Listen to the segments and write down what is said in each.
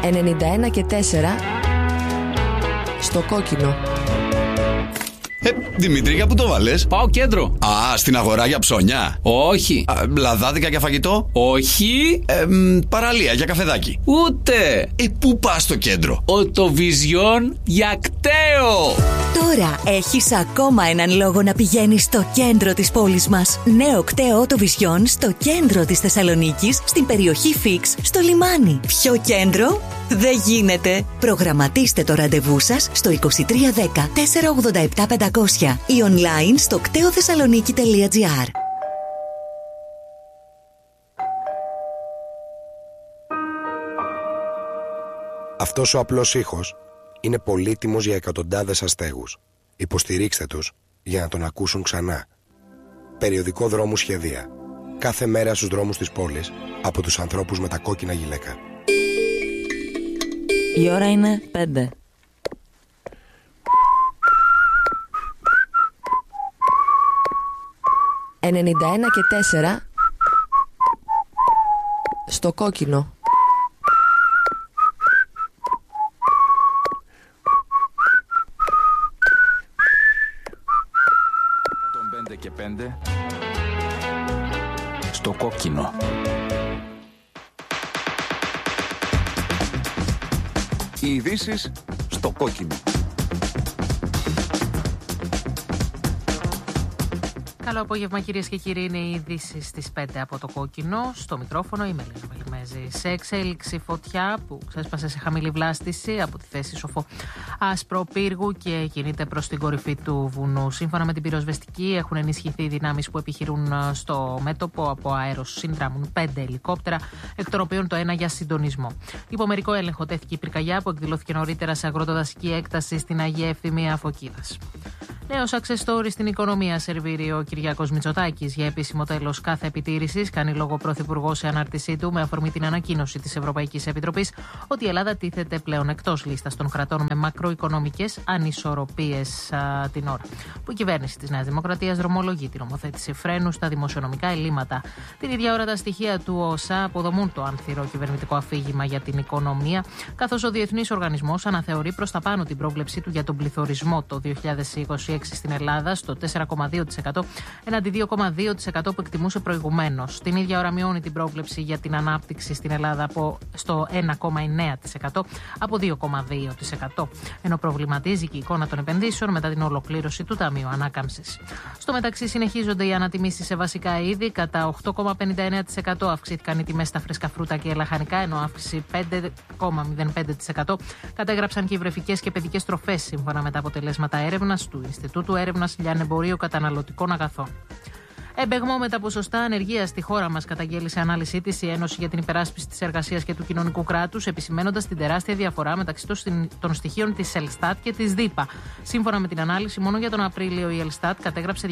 91 και 4 στο κόκκινο. Δημήτρη, για πού το βάλες? Πάω κέντρο. Α, στην αγορά για ψώνια? Όχι. Λαδάδικα για φαγητό? Όχι. Παραλία για καφεδάκι? Ούτε. Πού πας στο κέντρο? Οτοβιζιόν για κταίο. Τώρα έχεις ακόμα έναν λόγο να πηγαίνεις στο κέντρο της πόλης μας. Νέο κταίο Οτοβιζιόν στο κέντρο της Θεσσαλονίκης, στην περιοχή Φίξ, στο λιμάνι. Πιο κέντρο δεν γίνεται. Προγραμματίστε το ραντεβού σας στο 2310 487 500 ή online στο κτεοθεσσαλονίκη.gr. Αυτός ο απλός ήχος είναι πολύτιμος για εκατοντάδες αστέγους. Υποστηρίξτε τους για να τον ακούσουν ξανά. Περιοδικό Δρόμου Σχεδία. Κάθε μέρα στους δρόμους της πόλης από τους ανθρώπους με τα κόκκινα γυλαίκα. Η ώρα είναι 5. «91 και 4 στο κόκκινο». Τον 5 και 5 στο κόκκινο. Οι ειδήσεις στο κόκκινο. Καλό απόγευμα, κυρίες και κύριοι. Είναι οι ειδήσεις στις 5 από το κόκκινο. Στο μικρόφωνο η Μελίνα Μελιμέζη. Σε εξέλιξη φωτιά που ξέσπασε σε χαμηλή βλάστηση από τη θέση Σοφό Ασπροπύργου και κινείται προς την κορυφή του βουνού. Σύμφωνα με την πυροσβεστική, έχουν ενισχυθεί οι δυνάμεις που επιχειρούν στο μέτωπο. Από αέρος συνδράμουν 5 ελικόπτερα, εκ των οποίων το ένα για συντονισμό. Υπό μερικό έλεγχο τέθηκε η πυρκαγιά που εκδηλώθηκε νωρίτερα σε αγροτοδασική έκταση στην Αγία Ευθυμία Φωκίδας. Νέο success story στην οικονομία σερβίρει ο Κυριάκος Μητσοτάκης για επίσημο τέλος κάθε επιτήρησης. Κάνει λόγο ο Πρωθυπουργός σε ανάρτησή του με αφορμή την ανακοίνωση της Ευρωπαϊκής Επιτροπής ότι η Ελλάδα τίθεται πλέον εκτός λίστας των κρατών με μακροοικονομικές ανισορροπίες την ώρα που η κυβέρνηση της Νέας Δημοκρατίας δρομολογεί την ομοθέτηση φρένου στα δημοσιονομικά ελλείμματα. Την ίδια ώρα τα στοιχεία του ΟΣΑ αποδομούν το ανθυρό κυβερνητικό αφήγημα για την οικονομία, καθώς ο Διεθνής Οργανισμός αναθεωρεί προς τα πάνω την πρόβλεψή του για τον πληθωρισμό το 2026 στην Ελλάδα στο 4,2% έναντι 2,2% που εκτιμούσε προηγουμένως. Την ίδια ώρα μειώνει την πρόβλεψη για την ανάπτυξη στην Ελλάδα στο 1,9% από 2,2%. Ενώ προβληματίζει και η εικόνα των επενδύσεων μετά την ολοκλήρωση του Ταμείου Ανάκαμψης. Στο μεταξύ, συνεχίζονται οι ανατιμήσεις σε βασικά είδη. Κατά 8,59% αυξήθηκαν οι τιμές στα φρέσκα φρούτα και λαχανικά, ενώ αύξηση 5,05% κατέγραψαν και οι βρεφικές και παιδικές τροφές, σύμφωνα με τα αποτελέσματα έρευνας του Ινστιτούτου Έρευνας Λιανεμπορίου Καταναλωτικών Αγαθών. Εμπεγμό με τα ποσοστά ανεργίας στη χώρα μας, καταγγέλει σε ανάλυση της η Ένωση για την Υπεράσπιση της Εργασίας και του Κοινωνικού Κράτους, επισημαίνοντας την τεράστια διαφορά μεταξύ των στοιχείων της Ελστάτ και της ΔΥΠΑ. Σύμφωνα με την ανάλυση, μόνο για τον Απρίλιο η Ελστάτ κατέγραψε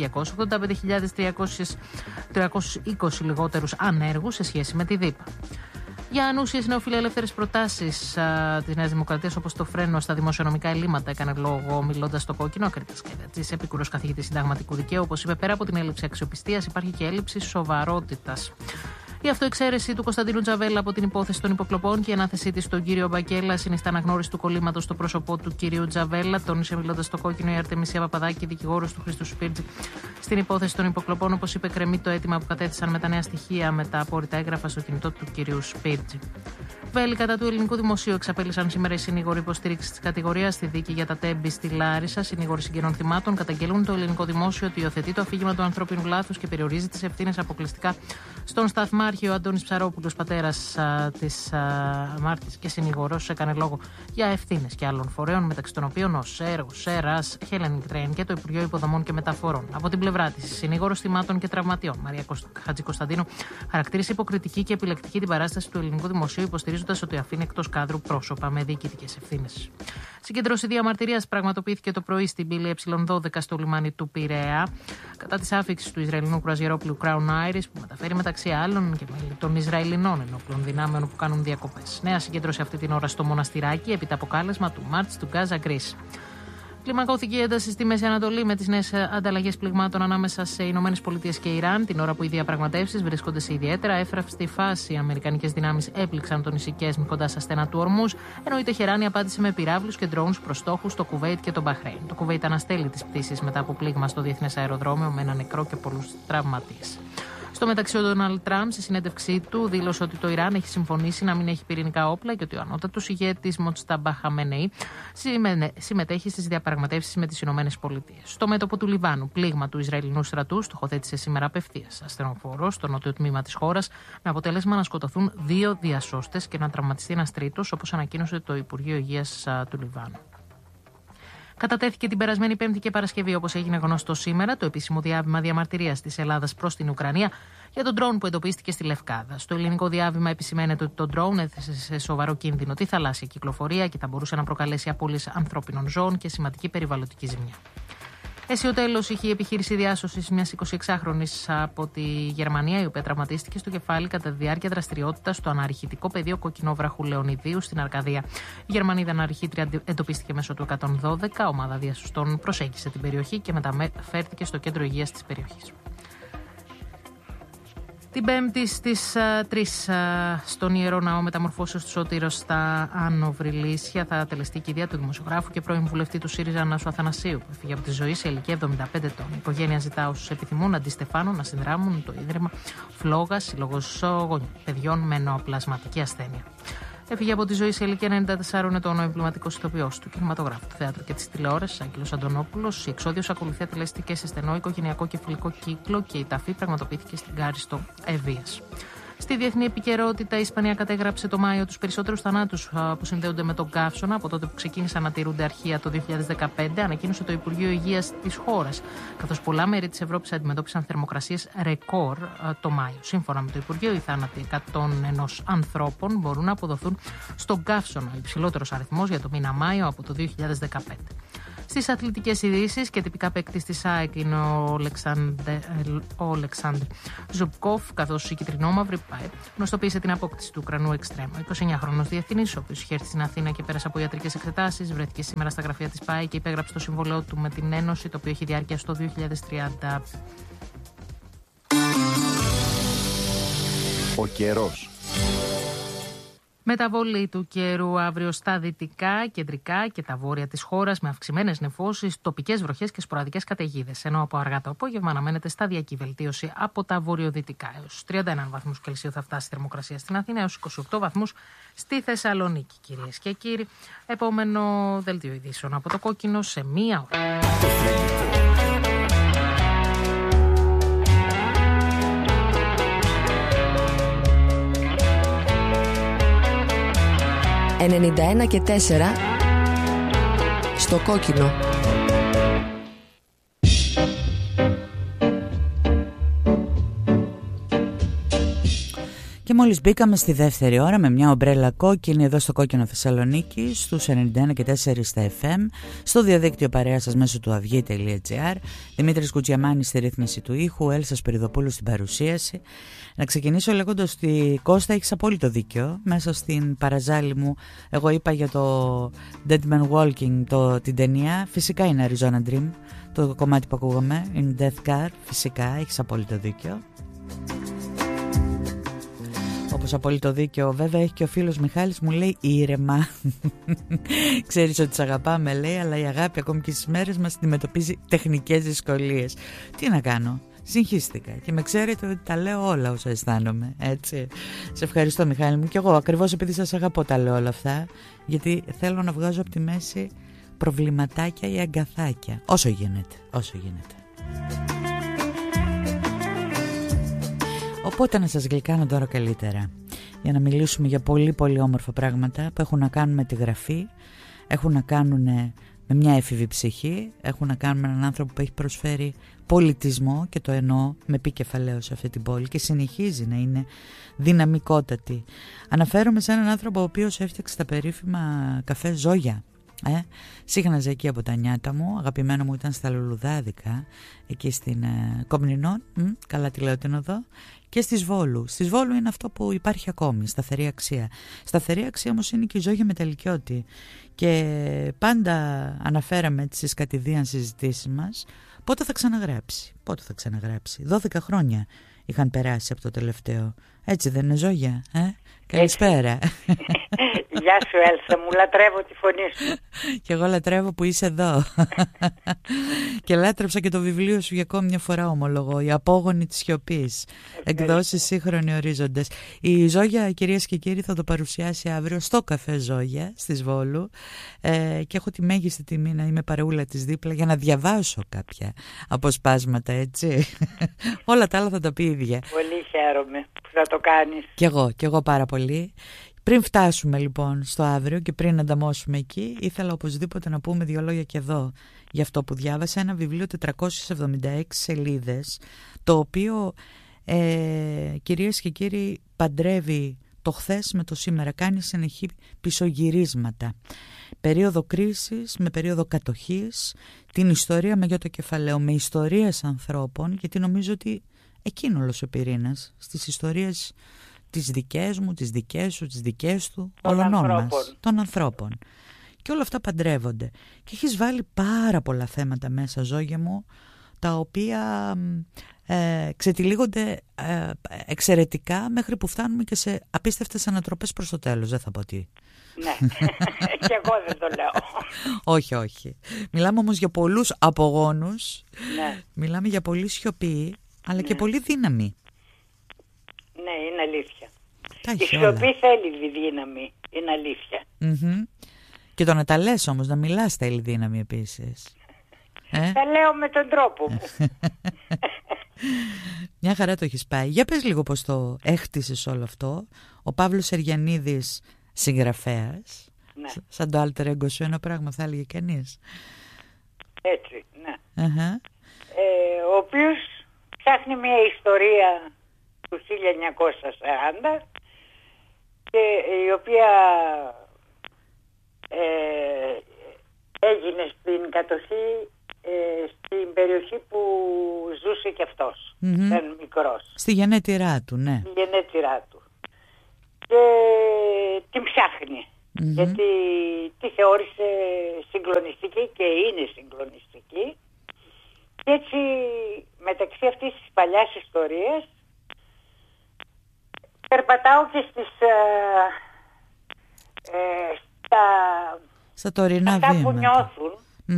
285.320 λιγότερους ανέργους σε σχέση με τη ΔΥΠΑ. Για ανούσιες νεοφιλελεύθερες προτάσεις της Νέας Δημοκρατίας, όπως το φρένο στα δημοσιονομικά ελλείμματα, έκανε λόγο μιλώντας στο κόκκινο Ακρίτας Καϊδατζής, επίκουρος καθηγητής συνταγματικού δικαίου. Όπως είπε, πέρα από την έλλειψη αξιοπιστίας, υπάρχει και έλλειψη σοβαρότητας. Η αυτοεξαίρεση του Κωνσταντίνου Τζαβέλα από την υπόθεση των υποκλοπών και η ανάθεσή της στον κύριο Μπακέλα συνιστά αναγνώριση του κολλήματος στο πρόσωπό του κυρίου Τζαβέλα. Τόνισε μιλώντας στο κόκκινο η Αρτεμισία Παπαδάκη, δικηγόρος του Χρήστου Σπίρτζη. Στην υπόθεση των υποκλοπών, όπως είπε, κρεμεί το αίτημα που κατέθεσαν με τα νέα στοιχεία με τα απόρριτα έγγραφα στο κινητό του κυρίου Σπίρτζη. Βέλη κατά του ελληνικού δημοσίου εξαπέλυσαν σήμερα οι συνήγοροι υποστήριξη τη κατηγορία στη δίκη για τα Τέμπη στη Λάρισα. Συνήγοροι συγγενών θυμάτων καταγγέλουν το ελληνικό δημόσιο ότι υιοθετεί το αφήγημα του ανθρώπινου λάθους και περιορίζει τις ευθύνες αποκλειστικά στον σταθμάρχη. Ο Αντώνης Ψαρόπουλος, πατέρας της Μάρτης και συνήγορος, έκανε λόγο για ευθύνες και άλλων φορέων, μεταξύ των οποίων ο ΣΕΡ, ο ΣΕΡΑΣ, Hellenic Train και το Υπουργείο Υποδομών και Μεταφορών. Από την πλευρά της, συνήγορος θυμάτων και τραυματιών, Μαρία Χατζικοσταντίνου, χαρακτήρισε υποκριτική και επιλεκτική την παράσταση του ελληνικού δημοσίου, υποστηρίζοντας ότι αφήνει εκτός κάδρου πρόσωπα με διοικητικές ευθύνες. Συγκέντρωση διαμαρτυρίας πραγματοποιήθηκε το πρωί στην πύλη Ε12 στο λιμάνι του Πειραιά κατά της άφιξης του Ισραηλινού κρουαζιερόπλου Crown Iris, που μεταφέρει μεταξύ άλλων και μέλη των Ισραηλινών ενόπλων δυνάμεων που κάνουν διακοπές. Νέα συγκέντρωση αυτή την ώρα στο Μοναστηράκι, επί τα αποκάλεσμα του March to Gaza Greece. Κλιμακώθηκε η ένταση στη Μέση Ανατολή με τις νέες ανταλλαγές πληγμάτων ανάμεσα σε Ηνωμένες Πολιτείες και Ιράν, την ώρα που οι διαπραγματεύσεις βρίσκονται σε ιδιαίτερα εύθραυστη φάση. Οι αμερικανικές δυνάμεις έπληξαν τον νησί Κέσμ κοντά στα στενά του Ορμούζ, ενώ η Τεχεράνη απάντησε με πυράβλους και ντρόουνς προς στόχους στο Κουβέιτ και τον Μπαχρέιν. Το Κουβέιτ αναστέλει τις πτήσεις μετά από πλήγμα στο διεθνές αεροδρόμιο με ένα νεκρό και πολλούς τραυματίες. Στο μεταξύ, ο Ντόναλντ Τραμπ, σε συνέντευξή του, δήλωσε ότι το Ιράν έχει συμφωνήσει να μην έχει πυρηνικά όπλα και ότι ο ανώτατος ηγέτης Μοτστάμπα Χαμενεϊ συμμετέχει στις διαπραγματεύσεις με τις Ηνωμένες Πολιτείες. Στο μέτωπο του Λιβάνου, πλήγμα του Ισραηλινού στρατού στοχοθέτησε σήμερα απευθείας ασθενοφόρο στο νότιο τμήμα της χώρας, με αποτέλεσμα να σκοτωθούν 2 διασώστες και να τραυματιστεί ένας τρίτος, όπως ανακοίνωσε το Υπουργείο Υγείας του Λιβάνου. Κατατέθηκε την περασμένη Πέμπτη και Παρασκευή, όπως έγινε γνωστό σήμερα, το επίσημο διάβημα διαμαρτυρίας της Ελλάδας προς την Ουκρανία για τον ντρόουν που εντοπίστηκε στη Λευκάδα. Στο ελληνικό διάβημα επισημαίνεται ότι το ντρόουν έθεσε σε σοβαρό κίνδυνο τη θαλάσσια κυκλοφορία και θα μπορούσε να προκαλέσει απώλειες ανθρώπινων ζώων και σημαντική περιβαλλοντική ζημιά. Αισιοτέλος είχε η επιχείρηση διάσωσης μιας 26χρονης από τη Γερμανία, η οποία τραυματίστηκε στο κεφάλι κατά τη διάρκεια δραστηριότητας στο αναρριχητικό πεδίο Κοκκινόβραχου Λεωνιδίου στην Αρκαδία. Η Γερμανίδα αναρριχήτρια εντοπίστηκε μέσω του 112, ομάδα διασωστών προσέγγισε την περιοχή και μεταφέρθηκε στο κέντρο υγείας της περιοχής. Την Πέμπτη στις 3 στον Ιερό Ναό Μεταμορφώσεως του Σωτήρος στα Άνω Βρυλίσια θα τελεστεί η κηδεία του δημοσιογράφου και πρώην βουλευτή του ΣΥΡΙΖΑ Ανάσου Αθανασίου, που έφυγε από τη ζωή σε ηλικία 75 ετών. Η οικογένεια ζητά όσους επιθυμούν αντιστεφάνουν να συνδράμουν το Ίδρυμα Φλόγας, σύλλογος παιδιών με νοοπλασματική ασθένεια. Έφυγε από τη ζωή σε ηλικία 94 ετών ο εμβληματικός ηθοποιός του κινηματογράφου, του θεάτρου και της τηλεόρασης, Άγγελος Αντωνόπουλος. Η εξόδιος ακολουθία τελεστική σε στενό οικογενειακό και φιλικό κύκλο και η ταφή πραγματοποιήθηκε στην Κάριστο Ευβοίας. Στη διεθνή επικαιρότητα, η Ισπανία κατέγραψε το Μάιο τους περισσότερους θανάτους που συνδέονται με τον καύσωνα από τότε που ξεκίνησαν να τηρούνται αρχεία το 2015, ανακοίνωσε το Υπουργείο Υγείας της χώρας, καθώς πολλά μέρη της Ευρώπης αντιμετώπισαν θερμοκρασίες ρεκόρ το Μάιο. Σύμφωνα με το Υπουργείο, οι θάνατοι 101 ανθρώπων μπορούν να αποδοθούν στον καύσωνα, ο υψηλότερος αριθμός για το μήνα Μάιο από το 2015. Στις αθλητικές ειδήσεις και τυπικά παίκτης της ΑΕΚ είναι ο Ολεξάνδρ Ζουμπκόφ, καθώς η κυτρινόμαυρη ΠΑΕ γνωστοποίησε την απόκτηση του Ουκρανού εξτρέμου. 29χρονος διεθνής, ο οποίος είχε έρθει στην Αθήνα και πέρασε από ιατρικές εξετάσεις, βρέθηκε σήμερα στα γραφεία της ΠΑΕ και υπέγραψε το συμβόλαιό του με την Ένωση, το οποίο έχει διάρκεια στο 2030. Ο καιρός. Μεταβολή του καιρού αύριο στα δυτικά, κεντρικά και τα βόρεια της χώρας με αυξημένες νεφώσεις, τοπικές βροχές και σποραδικές καταιγίδες. Ενώ από αργά το απόγευμα αναμένεται σταδιακή βελτίωση από τα βορειοδυτικά. Έως 31 βαθμούς Κελσίου θα φτάσει η θερμοκρασία στην Αθήνα, έως 28 βαθμούς στη Θεσσαλονίκη. Κυρίες και κύριοι, επόμενο δελτίο ειδήσεων από το Κόκκινο σε μία ώρα. 91 και 4 στο Κόκκινο. Και μόλις μπήκαμε στη δεύτερη ώρα με μια ομπρέλα κόκκινη εδώ στο Κόκκινο Θεσσαλονίκη στους 91 και 4 στα FM, στο διαδίκτυο παρέα σας μέσω του avyei.gr. Δημήτρης Κουτζιαμάνης στη ρύθμιση του ήχου, Έλσα Σπυριδοπούλου στην παρουσίαση. Να ξεκινήσω λέγοντας ότι Κώστα έχεις απόλυτο δίκιο. Μέσα στην παραζάλη μου εγώ είπα για το Dead Man Walking την ταινία. Φυσικά είναι Arizona Dream το κομμάτι που ακούγαμε, είναι Death Car. Φυσικά έχεις απόλυτο δίκιο. Όπως απόλυτο δίκιο βέβαια έχει και ο φίλος Μιχάλης, μου λέει ήρεμα. Ξέρεις ότι σε αγαπάμε λέει, αλλά η αγάπη ακόμη και στις μέρες μας αντιμετωπίζει τεχνικές δυσκολίες. Τι να κάνω, συγχύστηκα και με ξέρετε ότι τα λέω όλα όσα αισθάνομαι, έτσι. Σε ευχαριστώ Μιχάλη μου, και εγώ ακριβώς επειδή σας αγαπώ τα λέω όλα αυτά, γιατί θέλω να βγάζω από τη μέση προβληματάκια ή αγκαθάκια, όσο γίνεται, όσο γίνεται. Οπότε να σας γλυκάνω τώρα καλύτερα για να μιλήσουμε για πολύ πολύ όμορφα πράγματα που έχουν να κάνουν με τη γραφή, έχουν να κάνουν με μια έφηβη ψυχή, έχουν να κάνουν με έναν άνθρωπο που έχει προσφέρει πολιτισμό, και το εννοώ με πι κεφαλαίο σε αυτή την πόλη, και συνεχίζει να είναι δυναμικότατη. Αναφέρομαι σε έναν άνθρωπο ο οποίος έφτιαξε τα περίφημα καφέ Ζόγια, Σύχναζε εκεί από τα νιάτα μου. Αγαπημένο μου ήταν στα Λουλουδάδικα, εκεί στην Κομνηνών, καλά τη λέω την οδό, και στις Βόλου. Στις Βόλου είναι αυτό που υπάρχει ακόμη, σταθερή αξία. Σταθερή αξία όμως είναι και η Ζόγια Μεταλλικιώτη. Και πάντα αναφέραμε στις κατηδίαν συζητήσεις μας πότε θα ξαναγράψει. 12 χρόνια είχαν περάσει από το τελευταίο. Έτσι δεν είναι, Ζόγια? Καλησπέρα. Γεια σου, Έλσα, μου λατρεύω τη φωνή σου. Και εγώ λατρεύω που είσαι εδώ. Και λάτρεψα και το βιβλίο σου για ακόμη μια φορά, ομολογώ, «Η απόγονη της σιωπής», εκδόσεις Σύγχρονοι Ορίζοντες. Η Ζόγια, κυρίες και κύριοι, θα το παρουσιάσει αύριο στο καφέ Ζόγια στις Βόλου, και έχω τη μέγιστη τιμή να είμαι παρεούλα της δίπλα για να διαβάσω κάποια αποσπάσματα, έτσι. Όλα τα άλλα θα τα πει η ίδια. Πολύ χαίρομαι που θα το κάνεις. Κι εγώ πάρα πολύ. Πριν φτάσουμε λοιπόν στο αύριο και πριν ανταμώσουμε εκεί, ήθελα οπωσδήποτε να πούμε δύο λόγια και εδώ για αυτό που διάβασα. Ένα βιβλίο 476 σελίδες, το οποίο, κυρίες και κύριοι, παντρεύει το χθες με το σήμερα, κάνει συνεχή πισωγυρίσματα. Περίοδο κρίσης με περίοδο κατοχής, την ιστορία με γιώτο κεφαλαίο, με ιστορίες ανθρώπων, γιατί νομίζω ότι εκεί είναι όλος ο πυρήνας, στις ιστορίες τις δικές μου, τις δικές σου, τις δικές του, όλων μας, των ανθρώπων. Και όλα αυτά παντρεύονται. Και έχεις βάλει πάρα πολλά θέματα μέσα, Ζόγια μου, τα οποία ξετυλίγονται εξαιρετικά μέχρι που φτάνουμε και σε απίστευτες ανατροπές προς το τέλος. Δεν θα πω τι. Ναι, και εγώ δεν το λέω. Όχι. Μιλάμε όμως για πολλούς απογόνους, ναι. Μιλάμε για πολλή σιωπή, αλλά και πολύ δύναμη. Ναι, είναι αλήθεια. Η σιωπή θέλει δύναμη, είναι αλήθεια. Και το να τα λες όμως, να μιλάς θέλει δύναμη επίσης. Τα λέω με τον τρόπο μου. Μια χαρά το έχεις πάει. Για πες λίγο πώς το έχτισες όλο αυτό. Ο Παύλος Σεργιανίδης, συγγραφέας, ναι. Σαν το alter ego σου, ένα πράγμα θα έλεγε κανείς. Έτσι, ναι. Ο οποίος ψάχνει μια ιστορία του 1940 και η οποία έγινε στην κατοχή στην περιοχή που ζούσε και αυτός, ήταν μικρός. Στη γενέτειρά του, ναι. Στη γενέτειρά του. Και την ψάχνει, γιατί τη θεώρησε συγκλονιστική και είναι συγκλονιστική. Και έτσι μεταξύ αυτής της παλιάς ιστορίας περπατάω και στα τωρινά αυτά βήματα που νιώθουν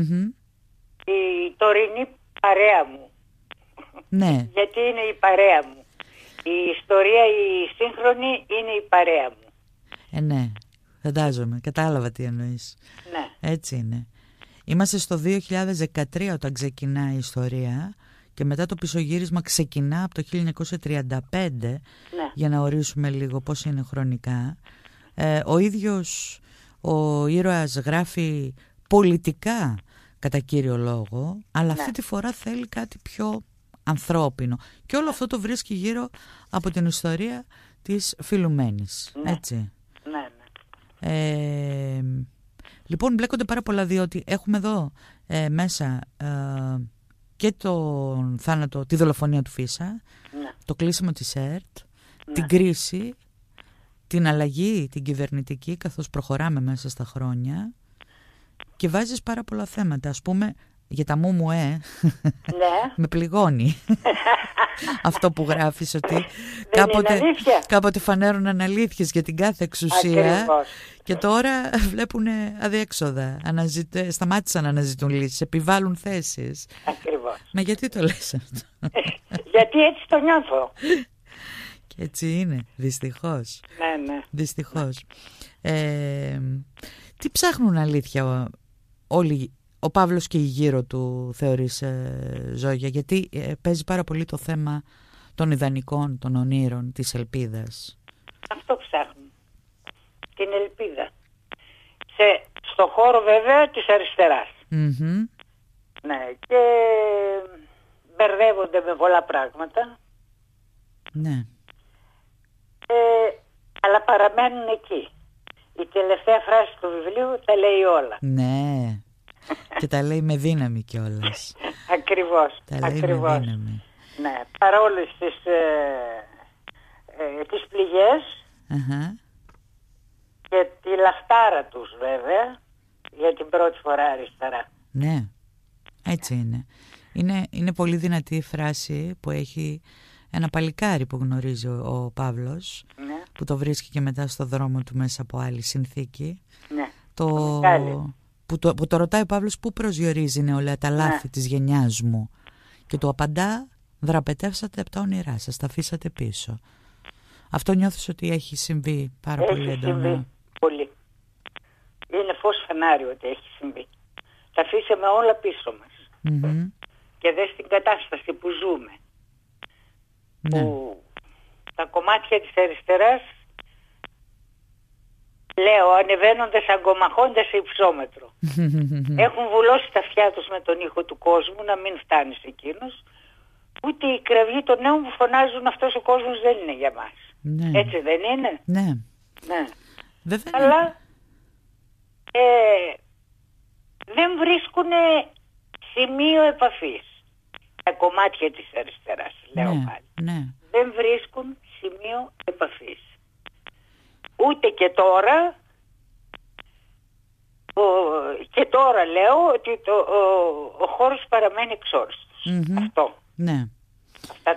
η τωρινή παρέα μου. Ναι. Γιατί είναι η παρέα μου. Η ιστορία, η σύγχρονη είναι η παρέα μου. Ναι, φαντάζομαι, κατάλαβα τι εννοείς. Ναι. Έτσι είναι. Είμαστε στο 2013 όταν ξεκινάει η ιστορία και μετά το πισωγύρισμα ξεκινά από το 1935, ναι. Για να ορίσουμε λίγο πώς είναι χρονικά. Ο ίδιος ο ήρωας γράφει πολιτικά κατά κύριο λόγο, αλλά αυτή τη φορά θέλει κάτι πιο ανθρώπινο. Και όλο αυτό το βρίσκει γύρω από την ιστορία της Φιλουμένης. Ναι. Έτσι. Ναι. Λοιπόν, μπλέκονται πάρα πολλά, διότι έχουμε εδώ μέσα και τον θάνατο, τη δολοφονία του Φίσα, το κλείσιμο της ΕΡΤ, την κρίση, την αλλαγή, την κυβερνητική, καθώς προχωράμε μέσα στα χρόνια, και βάζεις πάρα πολλά θέματα. Ας πούμε, για τα ναι. Με πληγώνει αυτό που γράφεις, ότι κάποτε φανέρωναν αλήθειες για την κάθε εξουσία. Ακριβώς. Και τώρα βλέπουν αδιέξοδα, σταμάτησαν να αναζητούν λύσεις, επιβάλλουν θέσεις. Ακριβώς. Μα γιατί το λες αυτό? Γιατί έτσι το νιώθω. Και έτσι είναι, δυστυχώς. Ναι. Δυστυχώς. Τι ψάχνουν αλήθεια όλοι, ο Παύλος και η γύρω του, θεωρείς, Ζόγια? Γιατί παίζει πάρα πολύ το θέμα των ιδανικών, των ονείρων, της ελπίδας. Αυτό ψάχνουν. Την ελπίδα. Στο χώρο βέβαια της αριστεράς. Ναι, και μπερδεύονται με πολλά πράγματα. Ναι. Αλλά παραμένουν εκεί. Η τελευταία φράση του βιβλίου τα λέει όλα. Ναι. Και τα λέει με δύναμη κιόλας. Ακριβώς. Τα λέει με δύναμη. Ναι, παρόλες τις πληγές και τη λαχτάρα τους βέβαια, για την πρώτη φορά αριστερά. Ναι, έτσι είναι. Είναι πολύ δυνατή η φράση που έχει ένα παλικάρι που γνωρίζει ο Παύλος, ναι, που το βρίσκει και μετά στο δρόμο του μέσα από άλλη συνθήκη. Ναι, που το ρωτάει ο Παύλος πού προσδιορίζει νεολαία τα λάθη, ναι, της γενιάς μου, και του απαντά: δραπετεύσατε από τα όνειρά σας, τα αφήσατε πίσω. Αυτό νιώθεις ότι έχει συμβεί πάρα πολύ έντονα? Έχει συμβεί πολύ. Είναι φως φανάρι ότι έχει συμβεί. Τα αφήσαμε όλα πίσω μας. Και δες την κατάσταση που ζούμε. Ναι. Που τα κομμάτια της αριστεράς, λέω, ανεβαίνονται σαν κομμαχώντας σε υψόμετρο. Έχουν βουλώσει τα αυτιά τους με τον ήχο του κόσμου, να μην φτάνει σε εκείνους. Ούτε η κραυγή των νέων που φωνάζουν αυτός ο κόσμος δεν είναι για μας. Ναι. Έτσι δεν είναι? Ναι. Ναι. Βέβαια. Αλλά δεν βρίσκουν σημείο επαφής τα κομμάτια της αριστεράς, λέω, ναι, πάλι. Ναι. Δεν βρίσκουν σημείο επαφής. Ούτε και τώρα, και τώρα λέω ότι ο χώρος παραμένει εξόριστος. Αυτό. Ναι. Αυτά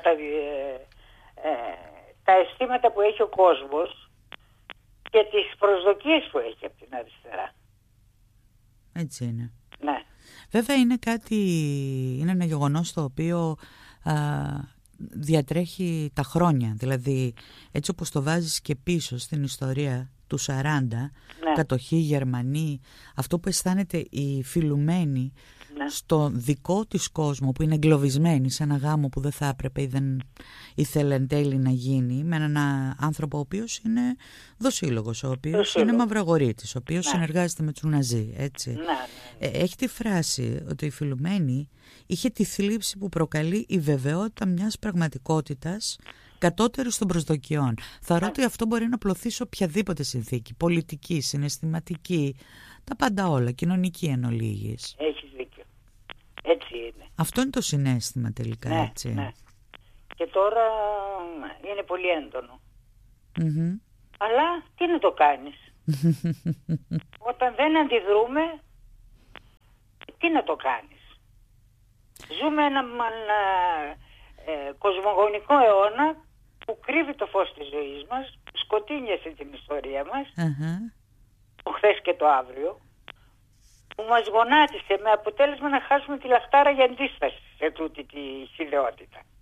τα αισθήματα που έχει ο κόσμος και τις προσδοκίες που έχει από την αριστερά. Έτσι είναι. Ναι. Βέβαια είναι ένα γεγονός το οποίο διατρέχει τα χρόνια. Δηλαδή έτσι όπως το βάζεις και πίσω στην ιστορία του 40, ναι, κατοχή, Γερμανοί, αυτό που αισθάνεται η Φιλουμένη, ναι, στο δικό της κόσμο που είναι εγκλωβισμένη σε ένα γάμο που δεν θα έπρεπε ή δεν ήθελε εν τέλει να γίνει, με έναν άνθρωπο ο οποίος είναι δοσύλλογος, ο οποίος είναι μαυρογορίτης, ο οποίος, ναι, συνεργάζεται με τους Ναζί, έτσι. Ναι, ναι. Έχει τη φράση ότι η Φιλουμένη είχε τη θλίψη που προκαλεί η βεβαιότητα μιας πραγματικότητας κατώτερης των προσδοκιών. Θεωρώ ότι αυτό μπορεί να πλωθεί σε οποιαδήποτε συνθήκη, πολιτική, συναισθηματική, τα πάντα όλα, κοινωνική εν ολίγης. Έχεις δίκιο. Έτσι είναι. Αυτό είναι το συναίσθημα τελικά, ναι, έτσι. Ναι. Και τώρα είναι πολύ έντονο. Αλλά τι να το κάνεις? Όταν δεν αντιδρούμε, τι να το κάνεις? Ζούμε έναν κοσμογονικό αιώνα που κρύβει το φως της ζωής μας, σκοτίνιασε την ιστορία μας, το χθες και το αύριο, που μας γονάτισε με αποτέλεσμα να χάσουμε τη λαχτάρα για αντίσταση σε τούτη τη χυδαιότητα.